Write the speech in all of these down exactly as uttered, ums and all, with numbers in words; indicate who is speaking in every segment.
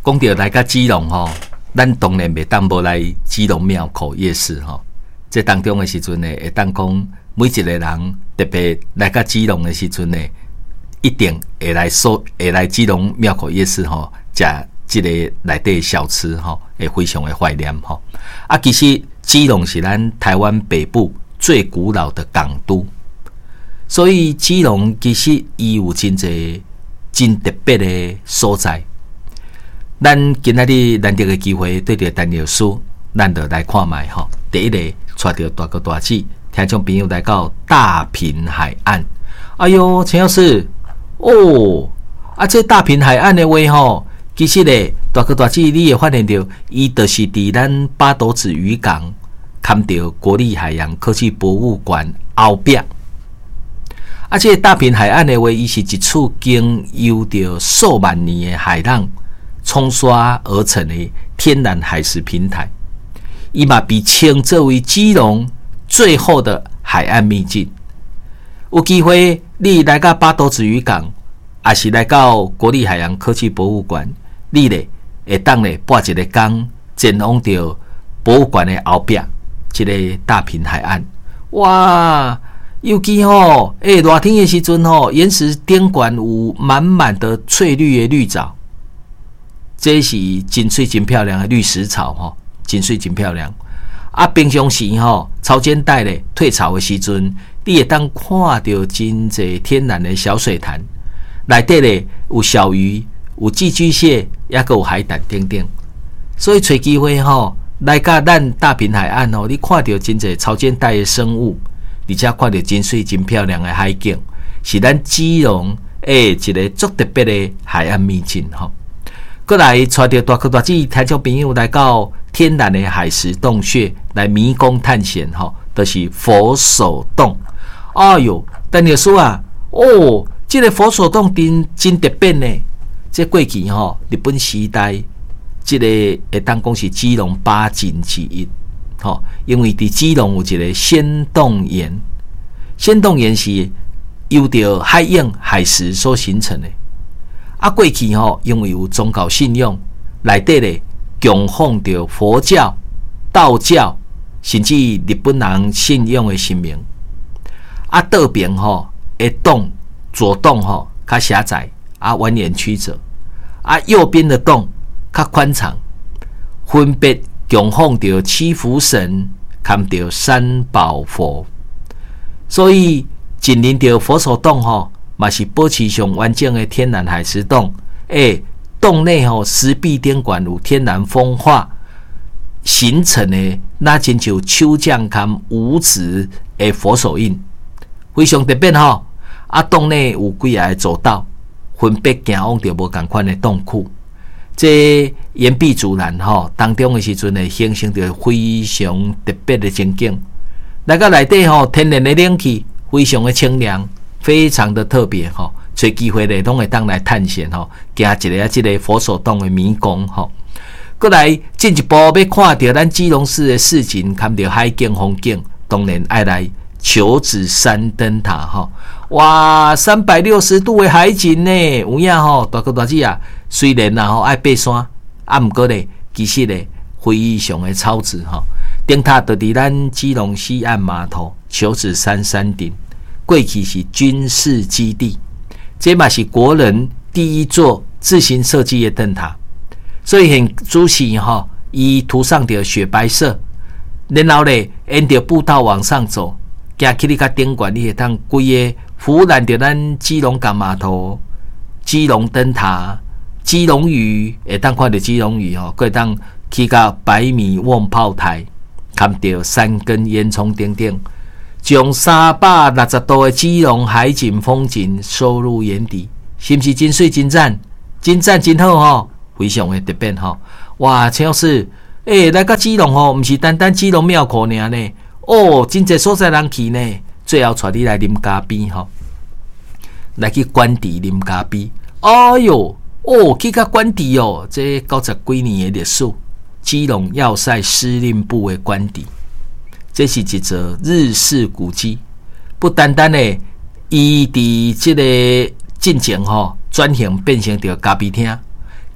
Speaker 1: 讲到来到基隆吼，咱当然袂当无来基隆庙口夜市吼。这当中的时阵呢，会当讲每一个人，特别来到基隆的时阵呢，一定会来说会来基隆庙口夜市吼，食这个内底小吃吼，会非常的怀念吼。啊，其实基隆是咱台湾北部最古老的港都，所以基隆其实伊有真侪真特别的所在。咱今仔日难得的机会对着陈老师，咱就来看卖吼。第一个带着大哥大姐，听众朋友来到大坪海岸。哎呦，陈老师，哦，啊，这大坪海岸的话吼，其实咧，大哥大姐你会发现到，伊就是伫咱八斗子渔港，看到国立海洋科技博物馆后壁。啊，这大坪海岸的话，伊是一处经由着数万年的海浪冲刷而成的天然海蚀平台，伊嘛被称作为基隆最后的海岸秘境。有机会你来到八斗子渔港，还是来到国立海洋科技博物馆，你咧会当咧拨一个工前往到博物馆的后壁，这个大坪海岸。哇！尤其吼，诶、欸，热天的时阵吼，岩石顶管有满满的翠绿的绿藻。这是真水真漂亮的绿石草吼，真水真漂亮。啊，平常时吼，潮间带咧退潮的时阵，你会当看到真侪天然的小水潭，内底咧有小鱼、有寄居蟹，也个有海胆等等。所以找机会吼，来到咱大坪海岸吼，你看到真侪潮间带的生物，而且看到真水真漂亮的海景，是咱基隆诶一个足特别的海岸秘境吼。过来带着大哥大姐听众朋友来到天然的海蚀洞穴来迷宫探险吼，就是佛手洞。哎呦，陈老师啊，哦，这个佛手洞真真特别呢。这过去吼，日本时代，这个会当讲是基隆八景之一。吼，因为伫基隆有一个仙洞岩，仙洞岩是由着海涌海蚀所形成的。啊，过去吼，因为有宗教信仰，内底咧供奉着佛教、道教，甚至日本人信仰的神明。啊，倒边吼，的洞左洞吼较狭窄，啊蜿蜒曲折；啊右边的洞较宽敞，分别供奉着七福神，看着三宝佛。所以紧邻着佛手洞吼。嘛是保持上完整的天然海蚀洞，诶，洞内吼石壁顶管有天然风化形成的，那真像秋降堪无指的佛手印，非常特别吼。啊，洞内有几个走道，分别行往着无同款的洞窟。这岩壁自然吼当中的时阵会形成着非常特别的情景。来到内底吼，天然的冷气非常的清凉。非常的特别吼，找机会咧，拢会当来探险吼，行一个啊，这个佛手洞的迷宫吼。过来进一步要看到咱基隆市的市景，看到海景风景，当然爱来求子山灯塔吼。哇，三百六十度的海景呢，有影吼，大哥大姐啊，虽然啊吼爱爬山，啊毋过咧，其实咧非常的超值吼。灯塔就伫咱基隆西岸码头求子山山顶。过去是军事基地，这嘛是国人第一座自行设计的灯塔，所以很仔细哈，伊涂上的雪白色，然后咧沿着步道往上走，行去你个顶管，你会当规个俯览着咱基隆港码头、基隆灯塔、基隆屿，会当看到基隆屿吼，会当去到百米望炮台，看到山根烟囱等等。将三百六十度的基隆海景风景收入眼底，是不是真水真赞？真赞真好吼，非常的特别吼。哇，陈老师，诶、欸，来到基隆吼，不是单单基隆庙口尔呢，哦，真侪所在人去呢。最后带你来啉咖啡吼，来去关帝啉咖啡。哎呦，哦，去到关帝哦，这九十几年的历史，基隆要塞司令部的关帝。这是一座日式古迹，不单单呢，伊伫这个进前吼转型变成着咖啡厅，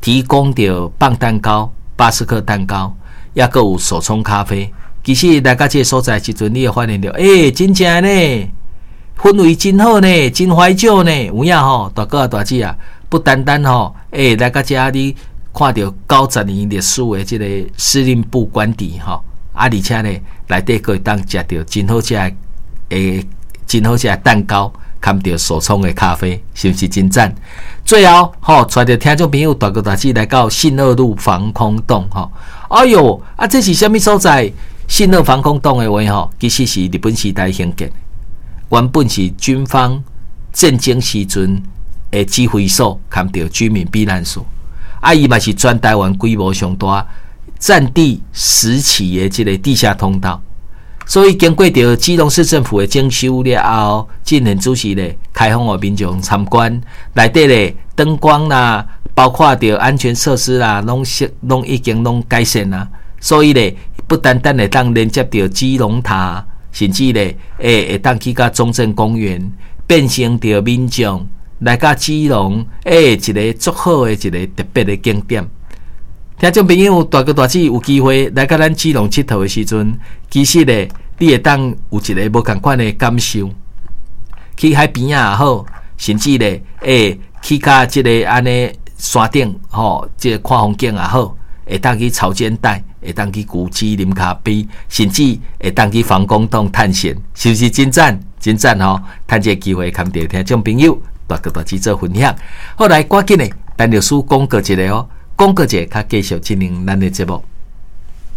Speaker 1: 提供着棒蛋糕、巴斯克蛋糕，也个有手冲咖啡。其实来到这个所在时阵，你会发现到，诶、欸，真正呢，氛围真好呢，真怀旧呢。有影吼，大哥啊、大姐啊，不单单吼，诶、欸，来到这你看到九十年历史的这个司令部官邸吼，啊，而且呢，内底可以当食到真好食的，诶，真好食的蛋糕，含着手冲的咖啡，是不是真赞？最后吼，带着听众朋友大哥大姐来到信二路防空洞吼。哎哟，啊，这是什么所在？信二防空洞的话吼，其实是日本时代兴建，原本是军方战争时阵的指挥所，含着居民避难所。啊，伊嘛是全台湾规模上大、占地十起的这个地下通道。所以经过着基隆市政府的整修了后，进行主席咧开放给民众参观，内底咧灯光啦，包括着安全设施啦，拢拢已经拢改善啦。所以咧，不单单会当连接着基隆塔，甚至咧，诶会当去到中正公园，变成着民众来到基隆，诶一个足好的一个特别的景点。听众朋友，大哥大姐有机会来到咱基隆佚佗的时阵，其实咧，你会当有一个无同款的感受。去海边啊也好，甚至咧，诶去到这个安尼山顶吼，这个看风景也好，会当去潮间带。会当去古迹啉咖啡，甚至会当去防空洞探险，是不是真赞？真赞吼！趁这个机会，跟着听众朋友大哥大姐做分享。后来赶紧的，陈律师讲过一个哦，讲过一个，较继续进行咱的节目。